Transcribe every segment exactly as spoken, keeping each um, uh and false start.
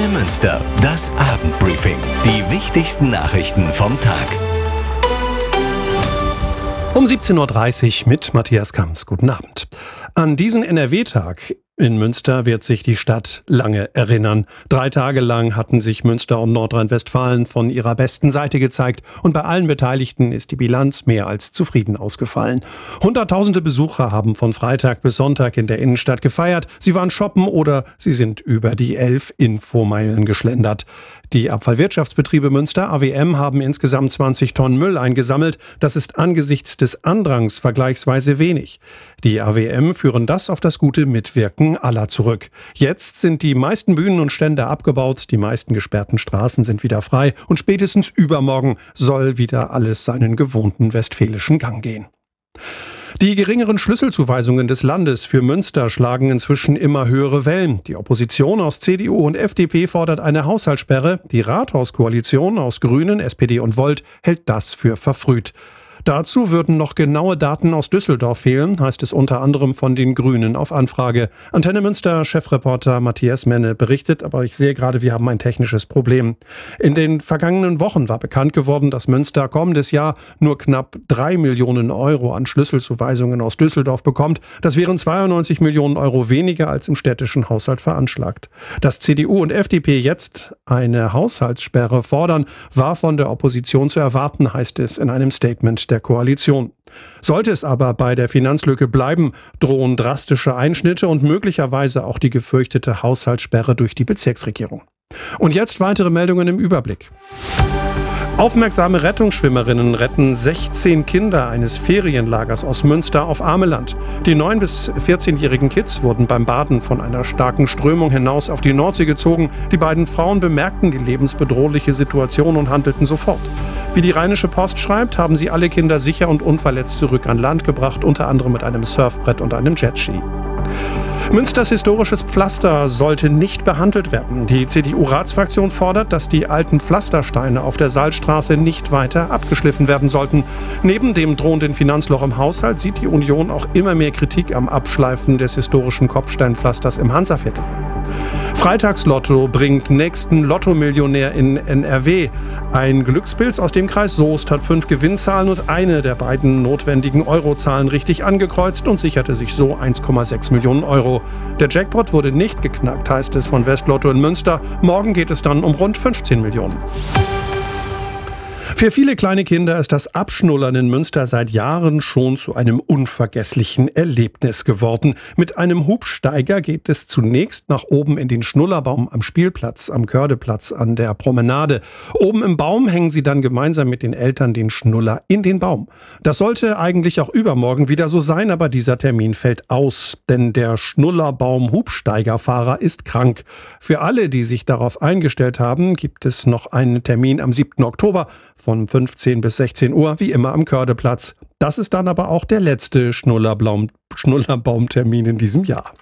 Münster, das Abendbriefing. Die wichtigsten Nachrichten vom Tag. Um siebzehn Uhr dreißig mit Matthias Kamps. Guten Abend. An diesen N R W-Tag in Münster wird sich die Stadt lange erinnern. Drei Tage lang hatten sich Münster und Nordrhein-Westfalen von ihrer besten Seite gezeigt und bei allen Beteiligten ist die Bilanz mehr als zufrieden ausgefallen. Hunderttausende Besucher haben von Freitag bis Sonntag in der Innenstadt gefeiert. Sie waren shoppen oder sie sind über die elf Infomeilen geschlendert. Die Abfallwirtschaftsbetriebe Münster A W M haben insgesamt zwanzig Tonnen Müll eingesammelt. Das ist angesichts des Andrangs vergleichsweise wenig. Die A W M führen das auf das gute Mitwirken aller zurück. Jetzt sind die meisten Bühnen und Stände abgebaut, die meisten gesperrten Straßen sind wieder frei und spätestens übermorgen soll wieder alles seinen gewohnten westfälischen Gang gehen. Die geringeren Schlüsselzuweisungen des Landes für Münster schlagen inzwischen immer höhere Wellen. Die Opposition aus C D U und F D P fordert eine Haushaltssperre. Die Rathauskoalition aus Grünen, S P D und Volt hält das für verfrüht. Dazu würden noch genaue Daten aus Düsseldorf fehlen, heißt es unter anderem von den Grünen auf Anfrage. Antenne Münster Chefreporter Matthias Menne berichtet, aber ich sehe gerade, wir haben ein technisches Problem. In den vergangenen Wochen war bekannt geworden, dass Münster kommendes Jahr nur knapp drei Millionen Euro an Schlüsselzuweisungen aus Düsseldorf bekommt. Das wären zweiundneunzig Millionen Euro weniger als im städtischen Haushalt veranschlagt. Dass C D U und F D P jetzt eine Haushaltssperre fordern, war von der Opposition zu erwarten, heißt es in einem Statement der Koalition. Sollte es aber bei der Finanzlücke bleiben, drohen drastische Einschnitte und möglicherweise auch die gefürchtete Haushaltssperre durch die Bezirksregierung. Und jetzt weitere Meldungen im Überblick. Aufmerksame Rettungsschwimmerinnen retten sechzehn Kinder eines Ferienlagers aus Münster auf Ameland. Die neun- bis vierzehnjährigen Kids wurden beim Baden von einer starken Strömung hinaus auf die Nordsee gezogen. Die beiden Frauen bemerkten die lebensbedrohliche Situation und handelten sofort. Wie die Rheinische Post schreibt, haben sie alle Kinder sicher und unverletzt zurück an Land gebracht, unter anderem mit einem Surfbrett und einem Jetski. Münsters historisches Pflaster sollte nicht behandelt werden. Die C D U-Ratsfraktion fordert, dass die alten Pflastersteine auf der Salzstraße nicht weiter abgeschliffen werden sollten. Neben dem drohenden Finanzloch im Haushalt sieht die Union auch immer mehr Kritik am Abschleifen des historischen Kopfsteinpflasters im Hansaviertel. Freitagslotto bringt nächsten Lottomillionär in N R W. Ein Glückspilz aus dem Kreis Soest hat fünf Gewinnzahlen und eine der beiden notwendigen Eurozahlen richtig angekreuzt und sicherte sich so eins Komma sechs Millionen Euro. Der Jackpot wurde nicht geknackt, heißt es von Westlotto in Münster. Morgen geht es dann um rund fünfzehn Millionen. Für viele kleine Kinder ist das Abschnullern in Münster seit Jahren schon zu einem unvergesslichen Erlebnis geworden. Mit einem Hubsteiger geht es zunächst nach oben in den Schnullerbaum am Spielplatz, am Kördeplatz, an der Promenade. Oben im Baum hängen sie dann gemeinsam mit den Eltern den Schnuller in den Baum. Das sollte eigentlich auch übermorgen wieder so sein, aber dieser Termin fällt aus, denn der Schnullerbaum-Hubsteigerfahrer ist krank. Für alle, die sich darauf eingestellt haben, gibt es noch einen Termin am siebten Oktober von fünfzehn bis sechzehn Uhr, wie immer am Kördeplatz. Das ist dann aber auch der letzte Schnullerbaum, Schnullerbaumtermin in diesem Jahr.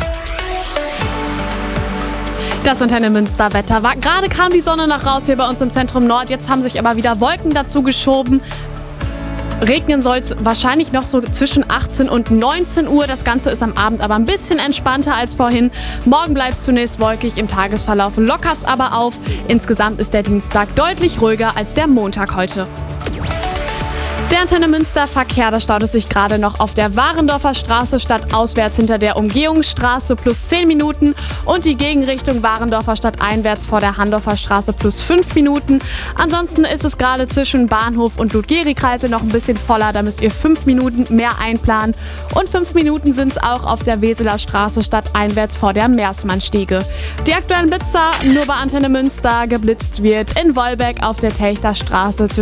Das Antenne Münster Wetter war. Gerade kam die Sonne noch raus hier bei uns im Zentrum Nord. Jetzt haben sich aber wieder Wolken dazu geschoben. Regnen soll es wahrscheinlich noch so zwischen achtzehn und neunzehn Uhr. Das Ganze ist am Abend aber ein bisschen entspannter als vorhin. Morgen bleibt es zunächst wolkig, im Tagesverlauf lockert es aber auf. Insgesamt ist der Dienstag deutlich ruhiger als der Montag heute. Der Antenne Münster Verkehr, da staut es sich gerade noch auf der Warendorfer Straße stadtauswärts hinter der Umgehungsstraße plus zehn Minuten und die Gegenrichtung Warendorfer stadteinwärts vor der Handorfer Straße plus fünf Minuten. Ansonsten ist es gerade zwischen Bahnhof und Ludgeri-Kreise noch ein bisschen voller, da müsst ihr fünf Minuten mehr einplanen. Und fünf Minuten sind es auch auf der Weseler Straße stadteinwärts vor der Meersmannstiege. Die aktuellen Blitzer nur bei Antenne Münster. Geblitzt wird in Wolbeck auf der Telchter Straße